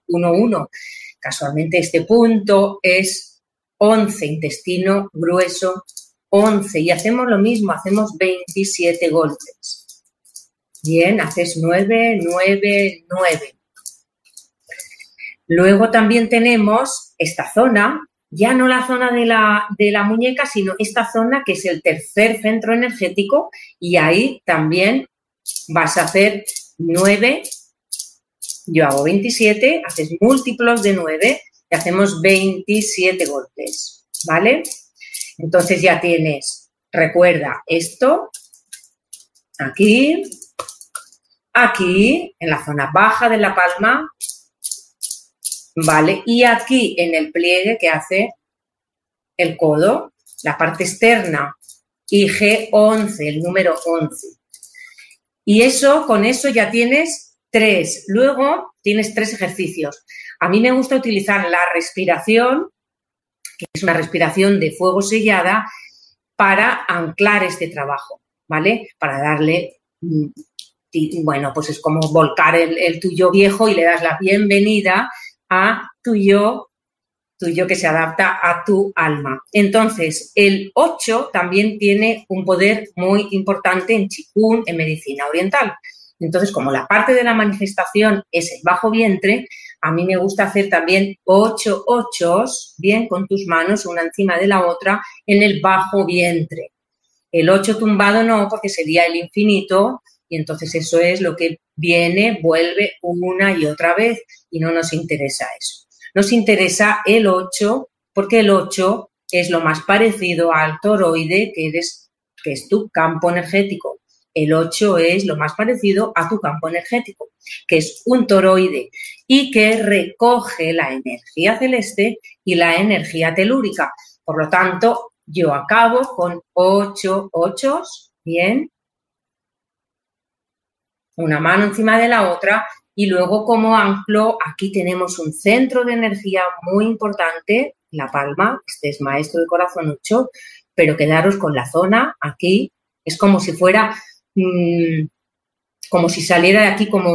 1-1. Casualmente este punto es 11, intestino grueso 11. Y hacemos lo mismo, hacemos 27 golpes. Bien, haces 9, 9, 9. Luego también tenemos esta zona, ya no la zona de la muñeca, sino esta zona que es el tercer centro energético, y ahí también vas a hacer 9, yo hago 27, haces múltiplos de 9 y hacemos 27 golpes, ¿vale? Entonces ya tienes, recuerda, esto, aquí, aquí, en la zona baja de la palma, ¿vale? Y aquí en el pliegue que hace el codo, la parte externa, y G11, el número 11. Y eso, con eso ya tienes 3. Luego tienes 3 ejercicios. A mí me gusta utilizar la respiración, que es una respiración de fuego sellada, para anclar este trabajo, ¿vale? Para darle, bueno, pues es como volcar el tuyo viejo y le das la bienvenida a tu yo que se adapta a tu alma. Entonces, el 8 también tiene un poder muy importante en Qigong, en medicina oriental. Entonces, como la parte de la manifestación es el bajo vientre, a mí me gusta hacer también 8 ochos, bien, con tus manos una encima de la otra, en el bajo vientre. El 8 tumbado no, porque sería el infinito, y entonces eso es lo que viene, vuelve una y otra vez, y no nos interesa eso. Nos interesa el 8, porque el 8 es lo más parecido al toroide, que es tu campo energético. El 8 es lo más parecido a tu campo energético, que es un toroide y que recoge la energía celeste y la energía telúrica. Por lo tanto, yo acabo con 8 ochos, bien, una mano encima de la otra, y luego como anclo, aquí tenemos un centro de energía muy importante, la palma, este es maestro de corazón 8, pero quedaros con la zona aquí, es como si fuera, como si saliera de aquí como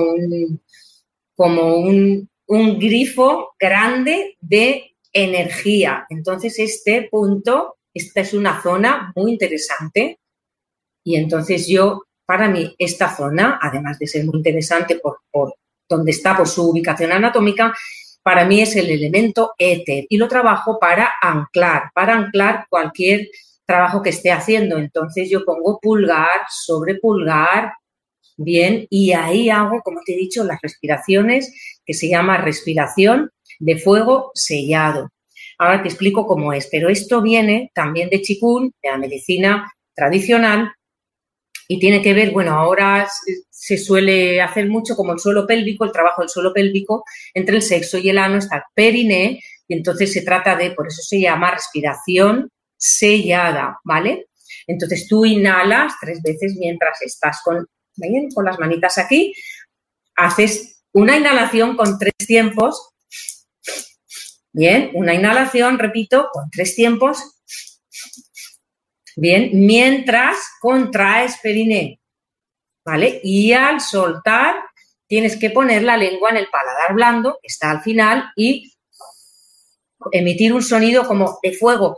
un grifo grande de energía. Entonces este punto, esta es una zona muy interesante, y entonces para mí, esta zona, además de ser muy interesante por donde está, por su ubicación anatómica, para mí es el elemento éter y lo trabajo para anclar cualquier trabajo que esté haciendo. Entonces yo pongo pulgar sobre pulgar, bien, y ahí hago, como te he dicho, las respiraciones, que se llama respiración de fuego sellado. Ahora te explico cómo es, pero esto viene también de Qigong, de la medicina tradicional, y tiene que ver, bueno, ahora se suele hacer mucho como el suelo pélvico, el trabajo del suelo pélvico, entre el sexo y el ano está el periné, y entonces se trata de, por eso se llama respiración sellada, ¿vale? Entonces tú inhalas 3 veces mientras estás con las manitas aquí, haces una inhalación con 3 tiempos, bien, una inhalación, repito, con 3 tiempos, bien, mientras contraes periné, ¿vale? Y al soltar tienes que poner la lengua en el paladar blando, que está al final, y emitir un sonido como de fuego,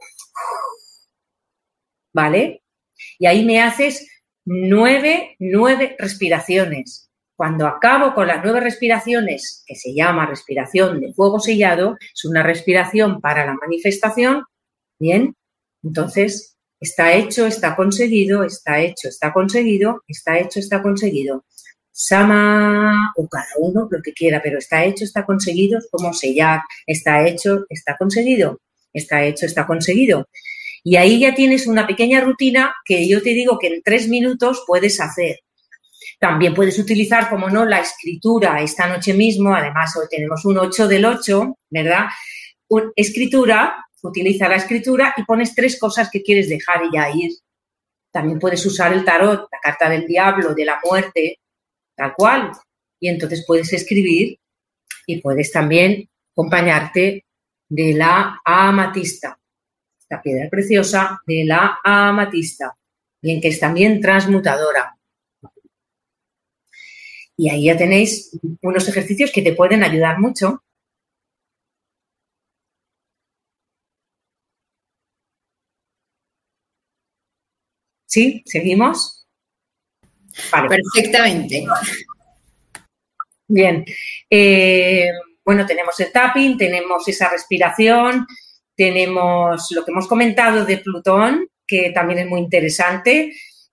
¿vale? Y ahí me haces 9 respiraciones. Cuando acabo con las 9 respiraciones, que se llama respiración de fuego sellado, es una respiración para la manifestación, ¿bien? Entonces, está hecho, está conseguido, está hecho, está conseguido, está hecho, está conseguido. Sama, o cada uno lo que quiera, pero está hecho, está conseguido, es como sellar, está hecho, está conseguido, está hecho, está conseguido. Y ahí ya tienes una pequeña rutina que yo te digo que en 3 minutos puedes hacer. También puedes utilizar, como no, la escritura esta noche mismo, además hoy tenemos un 8 del 8, ¿verdad? Escritura, utiliza la escritura y pones 3 cosas que quieres dejar y ya ir. También puedes usar el tarot, la carta del diablo, de la muerte, tal cual. Y entonces puedes escribir y puedes también acompañarte de la amatista, esta piedra preciosa de la amatista, bien que es también transmutadora. Y ahí ya tenéis unos ejercicios que te pueden ayudar mucho ¿Sí? ¿Seguimos? Vale. Perfectamente. Bien. Bueno, tenemos el tapping, tenemos esa respiración, tenemos lo que hemos comentado de Plutón, que también es muy interesante.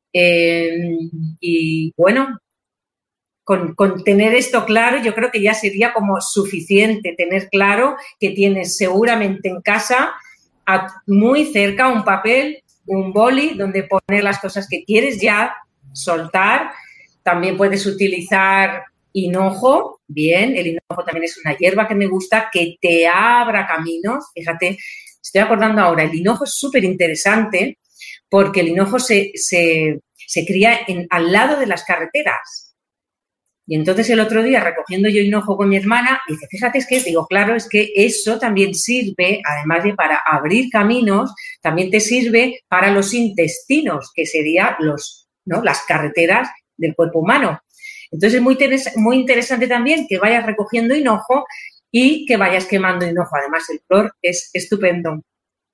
Y bueno, con tener esto claro, yo creo que ya sería como suficiente tener claro que tienes seguramente en casa muy cerca un papel, un boli, donde poner las cosas que quieres ya soltar. También puedes utilizar hinojo, bien, el hinojo también es una hierba que me gusta, que te abra caminos. Fíjate, estoy acordando ahora, el hinojo es súper interesante porque el hinojo se cría al lado de las carreteras. Y entonces el otro día, recogiendo yo hinojo con mi hermana, dice, fíjate, es que, digo, claro, es que eso también sirve, además de para abrir caminos, también te sirve para los intestinos, que serían las carreteras del cuerpo humano. Entonces es muy interesante también que vayas recogiendo hinojo y que vayas quemando hinojo. Además, el olor es estupendo.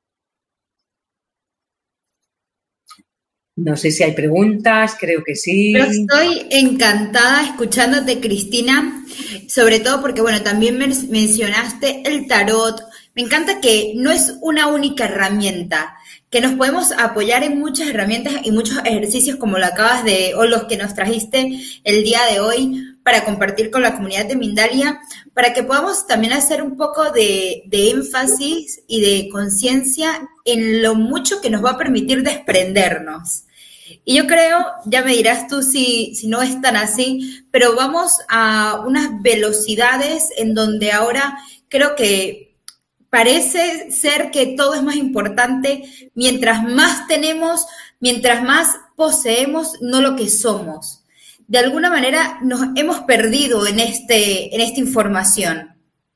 No sé si hay preguntas, creo que sí. Yo estoy encantada escuchándote, Cristina, sobre todo porque, bueno, también mencionaste el tarot. Me encanta que no es una única herramienta, que nos podemos apoyar en muchas herramientas y muchos ejercicios como o los que nos trajiste el día de hoy para compartir con la comunidad de Mindalia, para que podamos también hacer un poco de énfasis y de conciencia en lo mucho que nos va a permitir desprendernos. Y yo creo, ya me dirás tú si no es tan así, pero vamos a unas velocidades en donde ahora creo que parece ser que todo es más importante mientras más tenemos, mientras más poseemos, no lo que somos. De alguna manera nos hemos perdido en esta información.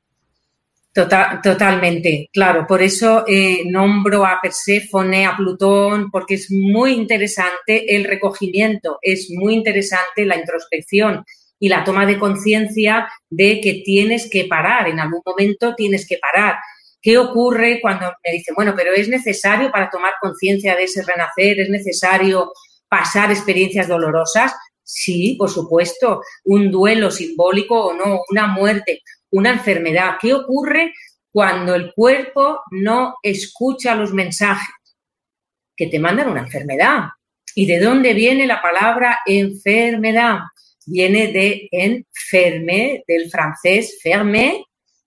Totalmente, claro. Por eso nombro a Perséfone, a Plutón, porque es muy interesante el recogimiento, es muy interesante la introspección y la toma de conciencia de que tienes que parar, en algún momento tienes que parar. ¿Qué ocurre cuando me dicen, bueno, pero es necesario para tomar conciencia de ese renacer, es necesario pasar experiencias dolorosas? Sí, por supuesto, un duelo simbólico o no, una muerte, una enfermedad. ¿Qué ocurre cuando el cuerpo no escucha los mensajes? Que te mandan una enfermedad. ¿Y de dónde viene la palabra enfermedad? Viene de enferme, del francés fermer,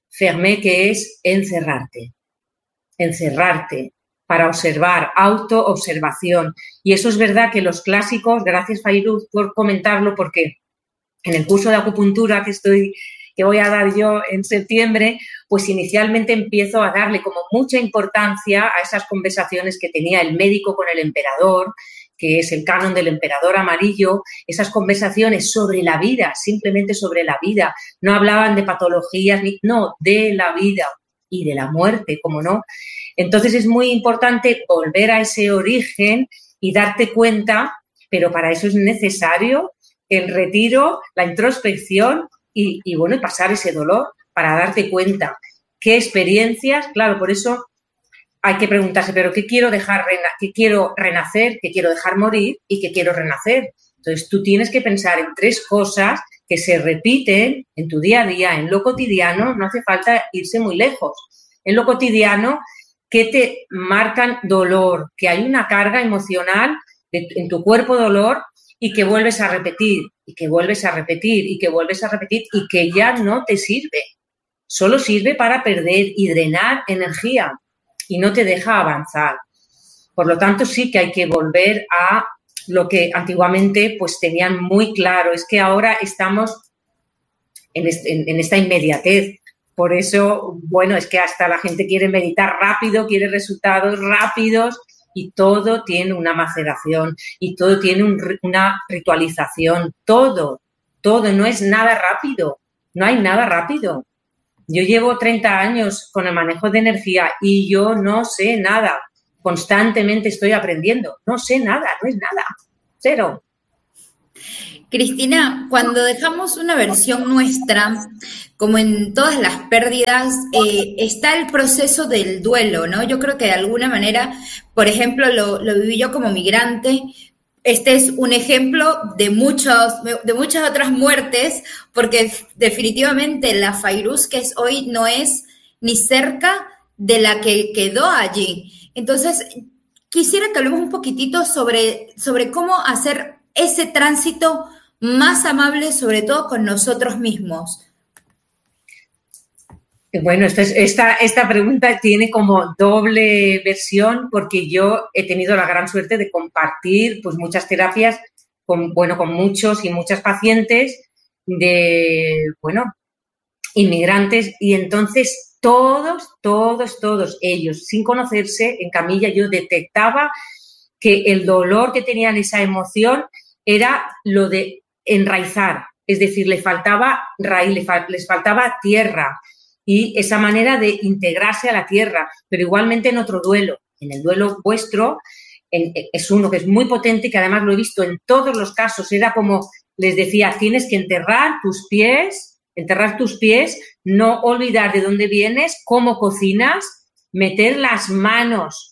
que es encerrarte. Encerrarte para observar, autoobservación. Y eso es verdad que los clásicos, gracias Fairuz por comentarlo, porque en el curso de acupuntura que voy a dar yo en septiembre, pues inicialmente empiezo a darle como mucha importancia a esas conversaciones que tenía el médico con el emperador, que es el canon del emperador amarillo, esas conversaciones sobre la vida, simplemente sobre la vida. No hablaban de patologías, no, de la vida y de la muerte, ¿cómo no? Entonces es muy importante volver a ese origen y darte cuenta, pero para eso es necesario el retiro, la introspección y bueno, pasar ese dolor para darte cuenta qué experiencias, claro, por eso hay que preguntarse, pero ¿qué quiero qué quiero renacer, qué quiero dejar morir y qué quiero renacer? Entonces tú tienes que pensar en 3 cosas que se repiten en tu día a día, en lo cotidiano, no hace falta irse muy lejos, en lo cotidiano que te marcan dolor, que hay una carga emocional en tu cuerpo dolor y que vuelves a repetir, y que vuelves a repetir, y que vuelves a repetir, y que ya no te sirve. Solo sirve para perder y drenar energía y no te deja avanzar. Por lo tanto, sí que hay que volver a lo que antiguamente pues tenían muy claro. Es que ahora estamos en esta inmediatez. Por eso, bueno, es que hasta la gente quiere meditar rápido, quiere resultados rápidos, y todo tiene una maceración y todo tiene una ritualización. Todo, no es nada rápido, no hay nada rápido. Yo llevo 30 años con el manejo de energía y yo no sé nada. Constantemente estoy aprendiendo. No sé nada, no es nada. Cero. Cristina, cuando dejamos una versión nuestra, como en todas las pérdidas, está el proceso del duelo, ¿no? Yo creo que de alguna manera, por ejemplo, lo viví yo como migrante, este es un ejemplo de muchas otras muertes, porque definitivamente la Fairuz que es hoy no es ni cerca de la que quedó allí. Entonces, quisiera que hablemos un poquitito sobre cómo hacer ese tránsito más amable, sobre todo con nosotros mismos. Bueno, esta pregunta tiene como doble versión porque yo he tenido la gran suerte de compartir pues muchas terapias con muchos y muchas pacientes de, inmigrantes, y entonces todos ellos, sin conocerse, en camilla yo detectaba que el dolor que tenían, esa emoción, era lo de enraizar, es decir, les faltaba raíz, les faltaba tierra y esa manera de integrarse a la tierra, pero igualmente en otro duelo, en el duelo vuestro, es uno que es muy potente y que además lo he visto en todos los casos, era como les decía, tienes que enterrar tus pies, no olvidar de dónde vienes, cómo cocinas, meter las manos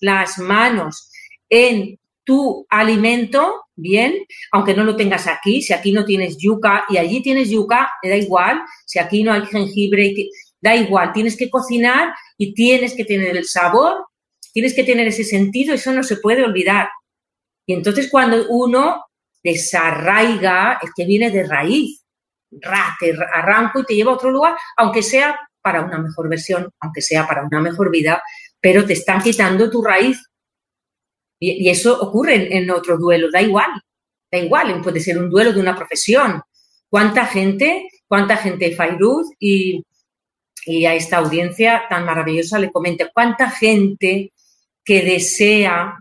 en tu alimento, bien, aunque no lo tengas aquí, si aquí no tienes yuca y allí tienes yuca, me da igual, si aquí no hay jengibre, da igual, tienes que cocinar y tienes que tener el sabor, tienes que tener ese sentido, eso no se puede olvidar. Y entonces cuando uno desarraiga, es que viene de raíz, te arranco y te lleva a otro lugar, aunque sea para una mejor versión, aunque sea para una mejor vida, pero te están quitando tu raíz. Y eso ocurre en otros duelos, da igual, puede ser un duelo de una profesión. ¿Cuánta gente Fairuz y a esta audiencia tan maravillosa le comento, cuánta gente que desea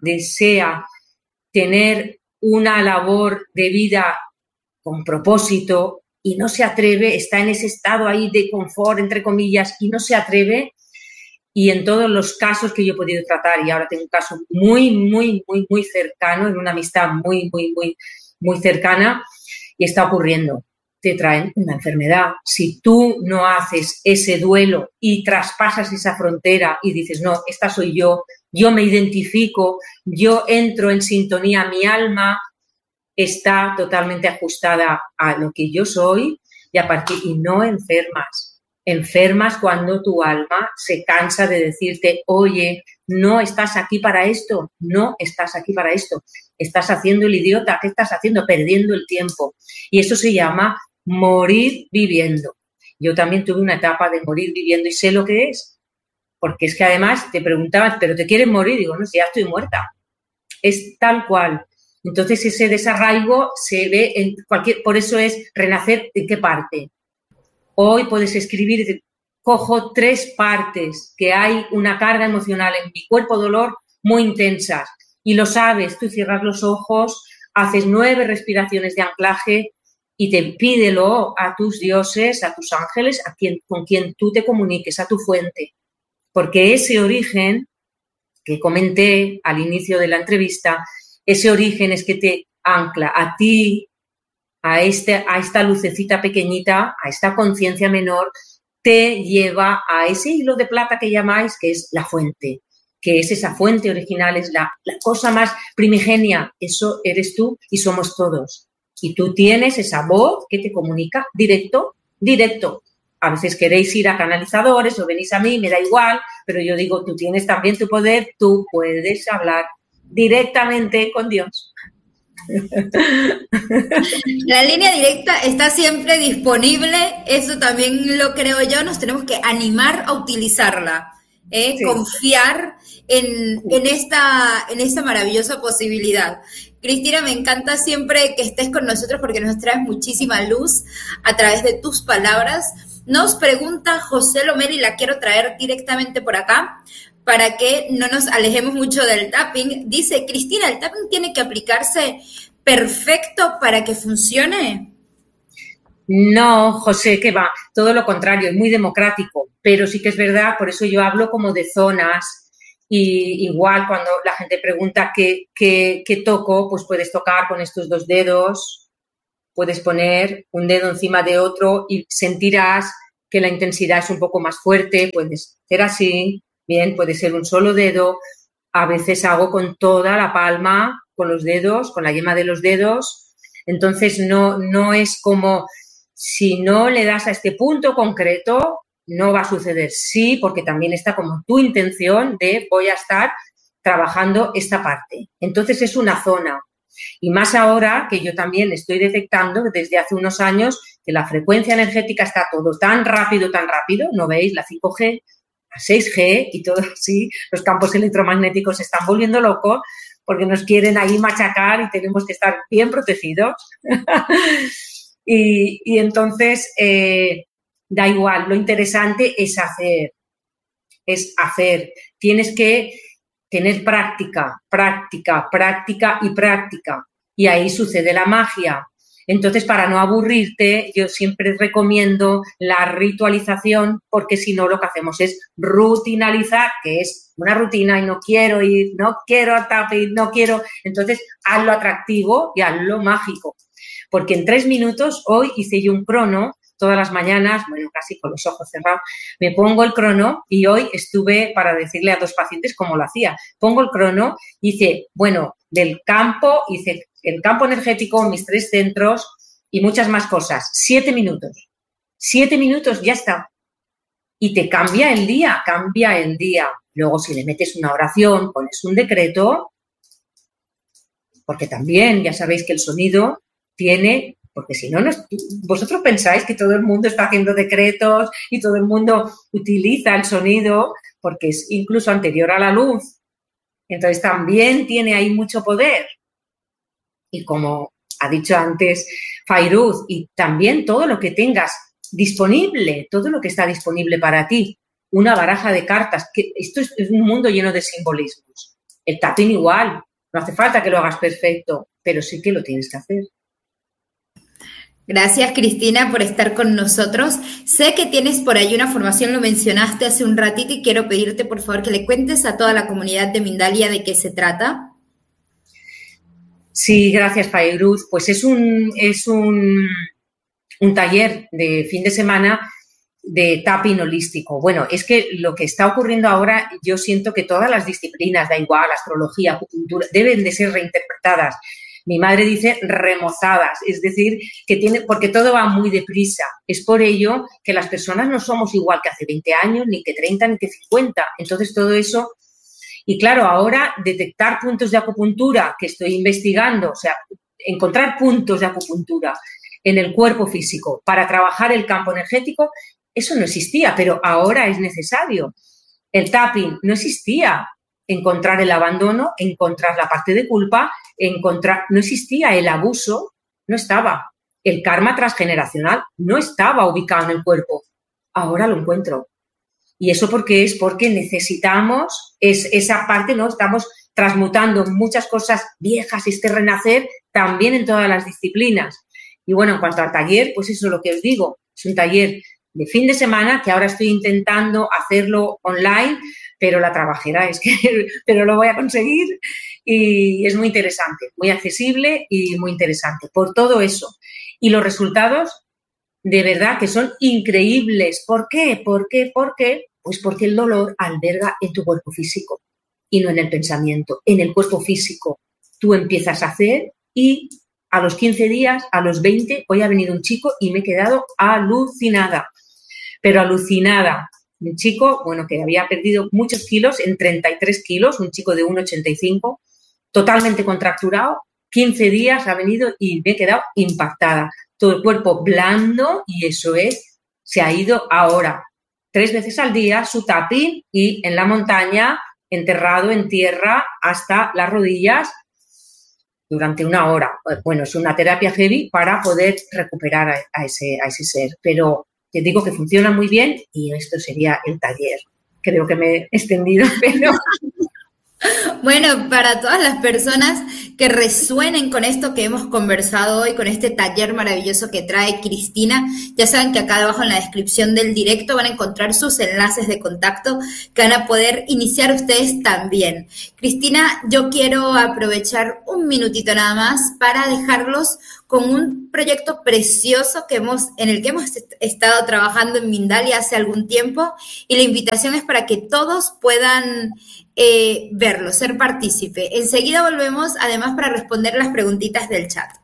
tener una labor de vida con propósito y no se atreve, está en ese estado ahí de confort, entre comillas, y no se atreve. Y en todos los casos que yo he podido tratar, y ahora tengo un caso muy cercano, en una amistad muy cercana, y está ocurriendo. Te traen una enfermedad. Si tú no haces ese duelo y traspasas esa frontera y dices, no, esta soy yo me identifico, yo entro en sintonía, mi alma está totalmente ajustada a lo que yo soy y no enfermas. Enfermas cuando tu alma se cansa de decirte, oye, no estás aquí para esto, estás haciendo el idiota, ¿qué estás haciendo? Perdiendo el tiempo. Y eso se llama morir viviendo. Yo también tuve una etapa de morir viviendo y sé lo que es, porque es que además te preguntaban, ¿pero te quieres morir? Digo, no, si ya estoy muerta. Es tal cual. Entonces ese desarraigo se ve en por eso es renacer, ¿en qué parte? Hoy puedes escribir y decir, cojo 3 partes que hay una carga emocional en mi cuerpo, dolor muy intensas, y lo sabes, tú cierras los ojos, haces 9 respiraciones de anclaje y te pídelo a tus dioses, a tus ángeles, con quien tú te comuniques, a tu fuente, porque ese origen que comenté al inicio de la entrevista, ese origen es que te ancla a ti, a esta lucecita pequeñita, a esta conciencia menor, te lleva a ese hilo de plata que llamáis, que es la fuente, que es esa fuente original, es la cosa más primigenia. Eso eres tú y somos todos. Y tú tienes esa voz que te comunica directo. A veces queréis ir a canalizadores o venís a mí, me da igual, pero yo digo, tú tienes también tu poder, tú puedes hablar directamente con Dios. La línea directa está siempre disponible, eso también lo creo yo, nos tenemos que animar a utilizarla, sí. Confiar en esta maravillosa posibilidad. Cristina, me encanta siempre que estés con nosotros porque nos traes muchísima luz a través de tus palabras. Nos pregunta José Lomer y la quiero traer directamente por acá para que no nos alejemos mucho del tapping. Dice, Cristina, ¿el tapping tiene que aplicarse perfecto para que funcione? No, José, que va, todo lo contrario, es muy democrático, pero sí que es verdad, por eso yo hablo como de zonas, y igual cuando la gente pregunta qué toco, pues puedes tocar con estos 2 dedos, puedes poner un dedo encima de otro y sentirás que la intensidad es un poco más fuerte, puedes hacer así, bien, puede ser un solo dedo, a veces hago con toda la palma con los dedos, con la yema de los dedos. Entonces no es como si no le das a este punto concreto, no va a suceder. Sí, porque también está como tu intención de voy a estar trabajando esta parte. Entonces es una zona. Y más ahora que yo también estoy detectando desde hace unos años que la frecuencia energética está todo tan rápido, ¿no veis? La 5G, la 6G y todo así, los campos electromagnéticos se están volviendo locos porque nos quieren ahí machacar y tenemos que estar bien protegidos. y entonces, da igual, lo interesante es hacer. Tienes que tener práctica. Y ahí sucede la magia. Entonces, para no aburrirte, yo siempre recomiendo la ritualización, porque si no lo que hacemos es rutinalizar, que es una rutina y no quiero ir, no quiero a tapping, no quiero. Entonces, hazlo atractivo y hazlo mágico. Porque en 3 minutos, hoy hice yo un crono, todas las mañanas, bueno, casi con los ojos cerrados, me pongo el crono y hoy estuve para decirle a 2 pacientes cómo lo hacía. Pongo el crono, hice, bueno, del campo, hice el campo energético, mis 3 centros y muchas más cosas. 7 minutos. 7 minutos, ya está. Y te cambia el día. Luego, si le metes una oración, pones un decreto, porque también ya sabéis que el sonido tiene... Porque si no, vosotros pensáis que todo el mundo está haciendo decretos y todo el mundo utiliza el sonido porque es incluso anterior a la luz. Entonces, también tiene ahí mucho poder. Y como ha dicho antes Fairuz, y también todo lo que tengas disponible, todo lo que está disponible para ti. Una baraja de cartas. Que esto es un mundo lleno de simbolismos. El tapping igual. No hace falta que lo hagas perfecto, pero sí que lo tienes que hacer. Gracias, Cristina, por estar con nosotros. Sé que tienes por ahí una formación, lo mencionaste hace un ratito, y quiero pedirte, por favor, que le cuentes a toda la comunidad de Mindalia de qué se trata. Sí, gracias, Fairuz. Pues es un taller de fin de semana de tapping holístico. Bueno, es que lo que está ocurriendo ahora, yo siento que todas las disciplinas, da igual, astrología, acupuntura, deben de ser reinterpretadas. Mi madre dice remozadas, es decir, porque todo va muy deprisa. Es por ello que las personas no somos igual que hace 20 años, ni que 30, ni que 50. Entonces, todo eso... Y claro, ahora detectar puntos de acupuntura que estoy investigando, o sea, encontrar puntos de acupuntura en el cuerpo físico para trabajar el campo energético, eso no existía, pero ahora es necesario. El tapping no existía. Encontrar el abandono, encontrar la parte de culpa, no existía el abuso, no estaba. El karma transgeneracional no estaba ubicado en el cuerpo. Ahora lo encuentro. ¿Y eso por qué es? Porque necesitamos esa parte, ¿no? Estamos transmutando muchas cosas viejas, este renacer, también en todas las disciplinas. Y bueno, en cuanto al taller, pues eso es lo que os digo. Es un taller de fin de semana que ahora estoy intentando hacerlo online, pero la trabajera pero lo voy a conseguir y es muy interesante, muy accesible y muy interesante por todo eso. Y los resultados, de verdad, que son increíbles. ¿Por qué? Pues porque el dolor alberga en tu cuerpo físico y no en el pensamiento, en el cuerpo físico. Tú empiezas a hacer y a los 15 días, a los 20, hoy ha venido un chico y me he quedado alucinada, pero alucinada. Un chico, bueno, que había perdido muchos kilos, en 33 kilos, un chico de 1,85, totalmente contracturado, 15 días ha venido y me he quedado impactada. Todo el cuerpo blando y eso se ha ido ahora. 3 veces al día su tapping y en la montaña, enterrado en tierra hasta las rodillas durante 1 hora. Bueno, es una terapia heavy para poder recuperar a ese ser, pero te digo que funciona muy bien y esto sería el taller. Creo que me he extendido, pero... Bueno, para todas las personas que resuenen con esto que hemos conversado hoy, con este taller maravilloso que trae Cristina, ya saben que acá debajo en la descripción del directo van a encontrar sus enlaces de contacto que van a poder iniciar ustedes también. Cristina, yo quiero aprovechar un minutito nada más para dejarlos con un proyecto precioso en el que hemos estado trabajando en Mindalia hace algún tiempo, y la invitación es para que todos puedan verlo, ser partícipe. Enseguida volvemos, además, para responder las preguntitas del chat.